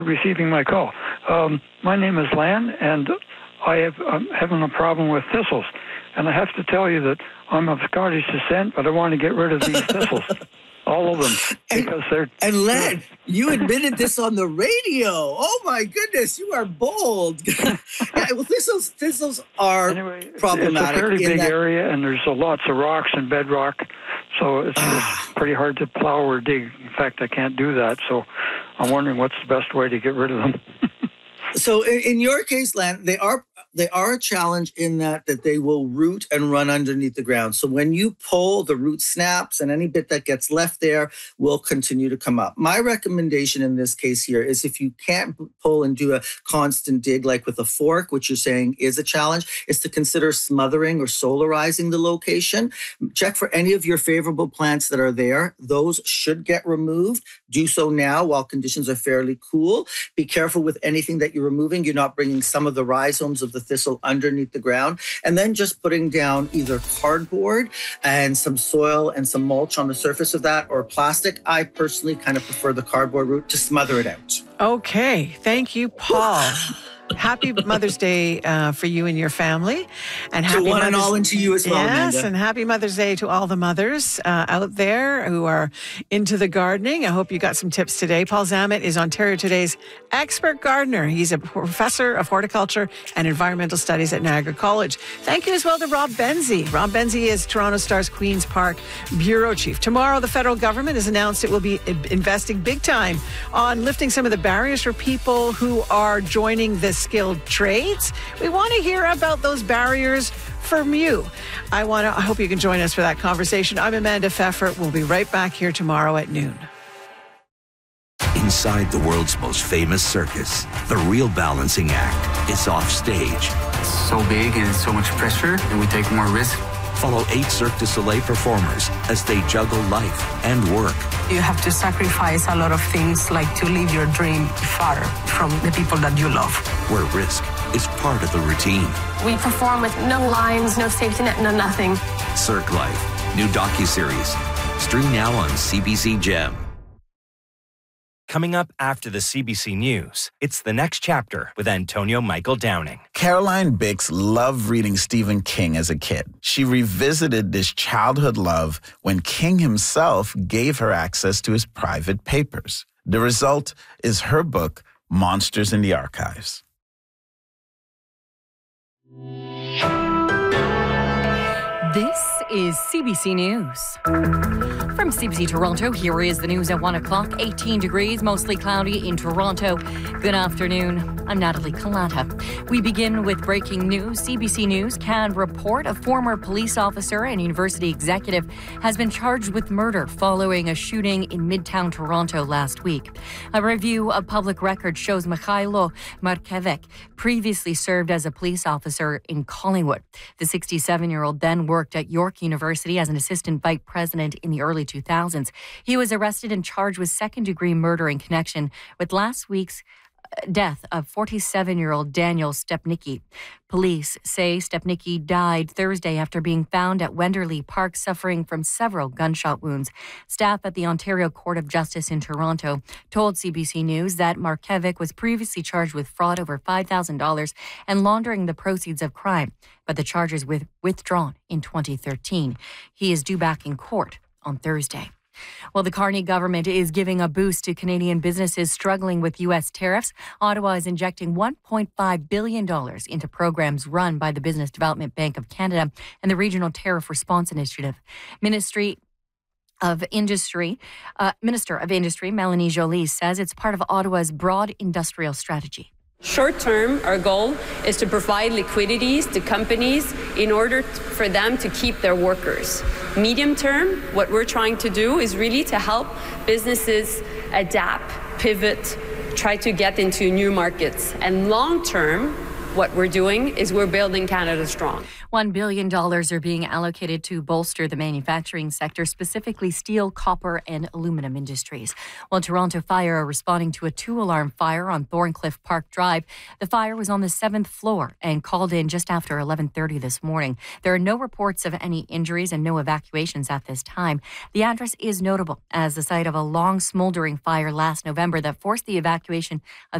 receiving my call. My name is Lan, and I'm having a problem with thistles. And I have to tell you that I'm of Scottish descent, but I want to get rid of these thistles. All of them, because they're... And Len, you admitted this on the radio. Oh, my goodness, you are bold. Yeah, well, thistles are problematic. It's a fairly big area, and there's lots of rocks and bedrock, so it's pretty hard to plow or dig. In fact, I can't do that, so I'm wondering what's the best way to get rid of them. So in your case, Len, they are a challenge in that they will root and run underneath the ground. So when you pull, the root snaps, and any bit that gets left there will continue to come up. My recommendation in this case here is, if you can't pull and do a constant dig like with a fork, which you're saying is a challenge, is to consider smothering or solarizing the location. Check for any of your favorable plants that are there. Those should get removed. Do so now while conditions are fairly cool. Be careful with anything that you're removing. You're not bringing some of the rhizomes of the thistle underneath the ground, and then just putting down either cardboard and some soil and some mulch on the surface of that, or plastic. I personally kind of prefer the cardboard route to smother it out. Okay. Thank you, Paul. Happy Mother's Day for you and your family. And happy to one and all, and to you as well, Yes, Amanda. and happy Mother's Day to all the mothers out there who are into the gardening. I hope you got some tips today. Paul Zammit is Ontario Today's expert gardener. He's a professor of horticulture and environmental studies at Niagara College. Thank you as well to Rob Benzie. Rob Benzie is Toronto Star's Queen's Park Bureau Chief. Tomorrow, the federal government has announced it will be investing big time on lifting some of the barriers for people who are joining this skilled trades. We want to hear about those barriers from you. I hope you can join us for that conversation. I'm Amanda Pfeffer. We'll be right back here tomorrow at noon. Inside the world's most famous circus, the real balancing act is off stage. It's so big and so much pressure, and we take more risk. Follow 8 Cirque du Soleil performers as they juggle life and work. You have to sacrifice a lot of things, like to live your dream far from the people that you love. Where risk is part of the routine. We perform with no lines, no safety net, no nothing. Cirque Life, new docuseries. Stream now on CBC Gem. Coming up after the CBC News, it's The Next Chapter with Antonio Michael Downing. Caroline Bix loved reading Stephen King as a kid. She revisited this childhood love when King himself gave her access to his private papers. The result is her book, Monsters in the Archives. This is CBC News. From CBC Toronto, here is the news at 1 o'clock. 18 degrees, mostly cloudy in Toronto. Good afternoon. I'm Natalie Kalata. We begin with breaking news. CBC News can report a former police officer and university executive has been charged with murder following a shooting in Midtown Toronto last week. A review of public records shows Mikhailo Markevich previously served as a police officer in Collingwood. The 67-year-old then worked at York University as an assistant vice president in the early 2000s. He was arrested and charged with second-degree murder in connection with last week's death of 47-year-old Daniel Stepnicki. Police say Stepnicki died Thursday after being found at Wenderley Park suffering from several gunshot wounds. Staff at the Ontario Court of Justice in Toronto told CBC News that Markevich was previously charged with fraud over $5,000 and laundering the proceeds of crime, but the charges were withdrawn in 2013. He is due back in court on Thursday. Well, the Carney government is giving a boost to Canadian businesses struggling with U.S. tariffs. Ottawa is injecting $1.5 billion into programs run by the Business Development Bank of Canada and the Regional Tariff Response Initiative. Minister of Industry Melanie Joly says it's part of Ottawa's broad industrial strategy. Short term, our goal is to provide liquidities to companies in order for them to keep their workers. Medium term, what we're trying to do is really to help businesses adapt, pivot, try to get into new markets. And long term, what we're doing is we're building Canada strong. $1 billion are being allocated to bolster the manufacturing sector, specifically steel, copper, and aluminum industries. While Toronto Fire are responding to a 2-alarm fire on Thorncliffe Park Drive. The fire was on the 7th floor and called in just after 11:30 this morning. There are no reports of any injuries and no evacuations at this time. The address is notable as the site of a long smoldering fire last November that forced the evacuation of